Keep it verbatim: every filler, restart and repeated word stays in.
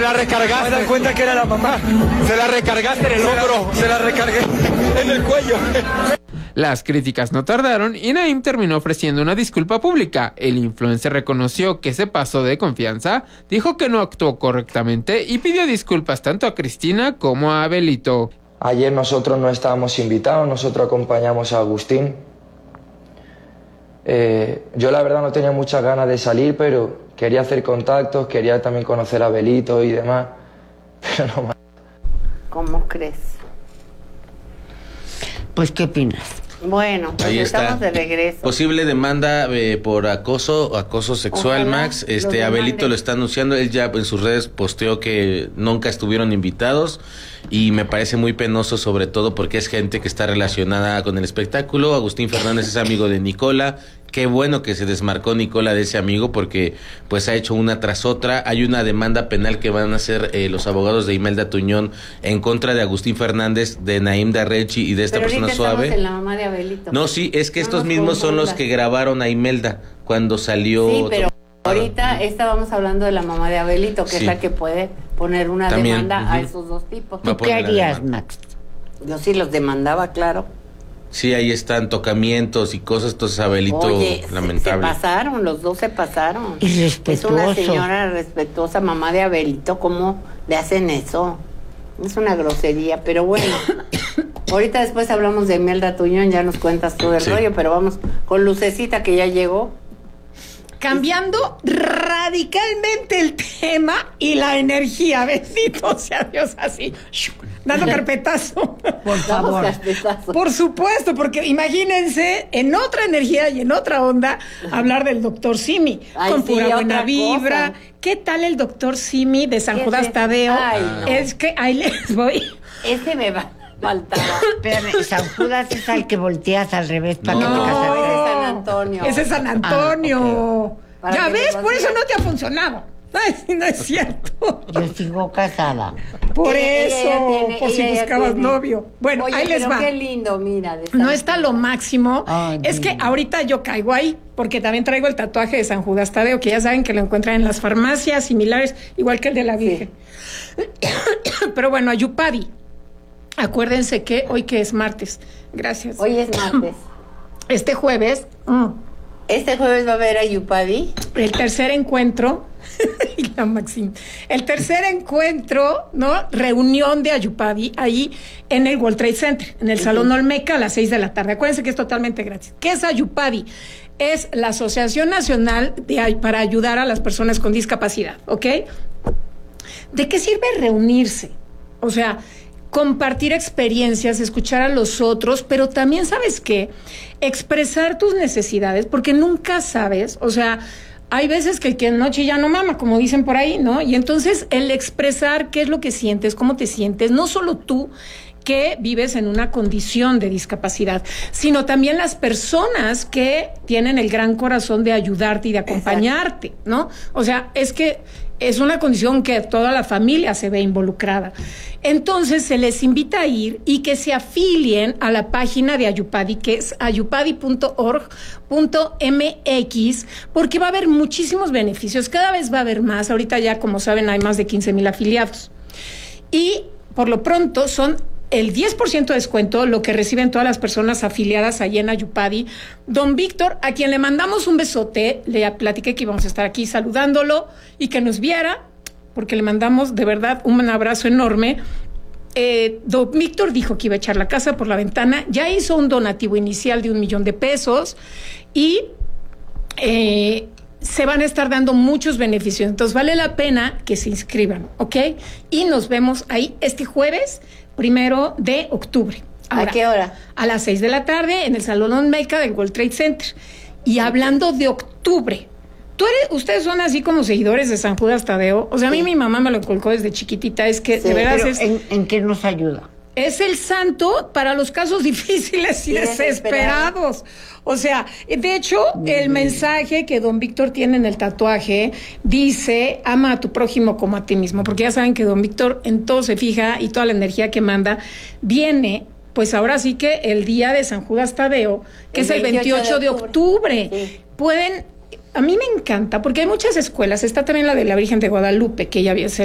la recargaste. Me dan cuenta que era la mamá. Se la recargaste en el hombro. Se la recargué en el cuello. Las críticas no tardaron y Naim terminó ofreciendo una disculpa pública. El influencer reconoció que se pasó de confianza, dijo que no actuó correctamente y pidió disculpas tanto a Cristina como a Abelito. Ayer nosotros no estábamos invitados, nosotros acompañamos a Agustín. Eh, yo la verdad no tenía muchas ganas de salir, pero quería hacer contactos, quería también conocer a Abelito y demás, pero no más. ¿Cómo crees? Pues, ¿qué opinas? Bueno, pues ahí estamos está. de regreso. Posible demanda eh, por acoso, acoso sexual, Ojalá Max. Este Abelito lo está anunciando. Él ya en sus redes posteó que nunca estuvieron invitados y me parece muy penoso, sobre todo porque es gente que está relacionada con el espectáculo. Agustín Fernández es amigo de Nicola. Qué bueno que se desmarcó Nicola de ese amigo porque pues ha hecho una tras otra. Hay una demanda penal que van a hacer eh, los abogados de Imelda Tuñón en contra de Agustín Fernández, de Naim Darrechi y de esta Pero persona ahorita suave. estamos en la mamá de Abelito. No, sí, es que No estos nos mismos son los confundas. que grabaron a Imelda cuando salió. Sí, pero ahorita estábamos hablando de la mamá de Abelito, que Sí. es la que puede poner una También, demanda uh-huh. a esos dos tipos. Va a ¿Qué poner la harías, demanda. Max? Yo sí los demandaba, claro. Sí, ahí están tocamientos y cosas, entonces Abelito, Oye, se, lamentable. se pasaron, los dos se pasaron. Irrespetuoso. Es una señora respetuosa, mamá de Abelito, ¿cómo le hacen eso? Es una grosería, pero bueno. Ahorita después hablamos de Imelda Tuñón, ya nos cuentas todo el Sí. rollo, pero vamos con Lucecita que ya llegó. Cambiando radicalmente el tema y la energía, bendito sea Dios, así, dando carpetazo. Por favor. Damos carpetazo. Por supuesto, porque imagínense en otra energía y en otra onda hablar del doctor Simi, Ay, con sí, pura buena otra vibra. cosa. ¿Qué tal el doctor Simi de San Ese- Judas Tadeo? Ay, no. Es que ahí les voy. Ese me va a faltar. Espérame, San Judas es al que volteas al revés para que te No, casas. ese es San Antonio. Ese es San Antonio. Para Ya que ves, te por eso consigas- no te ha funcionado. Ay, sí, no es cierto. Yo sigo casada. Por Ella- ella eso, ya tiene- por si ella ya buscabas tiene. novio. Bueno, Oye, ahí les pero va. qué lindo, mira. de No San está lo máximo. Ay, es que divino. ahorita yo caigo ahí, porque también traigo el tatuaje de San Judas Tadeo, que ya saben que lo encuentran en las farmacias similares, igual que el de la Virgen. Pero bueno, Ayupadi. Acuérdense que hoy que es martes. Gracias. Hoy es martes. Este jueves, mm, Este jueves va a haber a Yupadi. el tercer encuentro, y la Maxine, el tercer encuentro, ¿no? Reunión de Ayupadi ahí en el World Trade Center, en el Salón Olmeca a las seis de la tarde. Acuérdense que es totalmente gratis. ¿Qué es Ayupadi? Es la Asociación Nacional de, para ayudar a las personas con discapacidad, ¿ok? ¿De qué sirve reunirse? O sea, compartir experiencias, escuchar a los otros, pero también, ¿sabes qué? Expresar tus necesidades, porque nunca sabes, o sea, hay veces que el que noche ya no mama, como dicen por ahí, ¿no? Y entonces el expresar qué es lo que sientes, cómo te sientes, no solo tú que vives en una condición de discapacidad, sino también las personas que tienen el gran corazón de ayudarte y de acompañarte, ¿no? O sea, es que es una condición que toda la familia se ve involucrada. Entonces se les invita a ir y que se afilien a la página de Ayupadi, que es ayupadi punto org punto m x, porque va a haber muchísimos beneficios, cada vez va a haber más. Ahorita ya, como saben, hay más de quince mil afiliados. Y por lo pronto son el diez por ciento de descuento, lo que reciben todas las personas afiliadas allí en Ayupadi. Don Víctor, a quien le mandamos un besote, le platiqué que íbamos a estar aquí saludándolo y que nos viera, porque le mandamos de verdad un abrazo enorme. Eh, don Víctor dijo que iba a echar la casa por la ventana, ya hizo un donativo inicial de un millón de pesos y eh, se van a estar dando muchos beneficios. Entonces vale la pena que se inscriban, ¿ok? Y nos vemos ahí este jueves, primero de octubre. Ahora, ¿A qué hora? A las seis de la tarde en el Salón Olmeca del World Trade Center. Y hablando de octubre, ¿tú eres, ustedes son así como seguidores de San Judas Tadeo? O sea, a mí Sí. mi mamá me lo inculcó desde chiquitita, es que Sí, de veras Pero, es... ¿en, ¿en qué nos ayuda? Es el santo para los casos difíciles y Y desesperados. O sea, de hecho, el mensaje que don Víctor tiene en el tatuaje dice, ama a tu prójimo como a ti mismo, porque ya saben que don Víctor en todo se fija y toda la energía que manda viene, pues ahora sí que el día de San Judas Tadeo, que El es el veintiocho de octubre. Sí. Pueden... A mí me encanta, porque hay muchas escuelas, está también la de la Virgen de Guadalupe, que ella se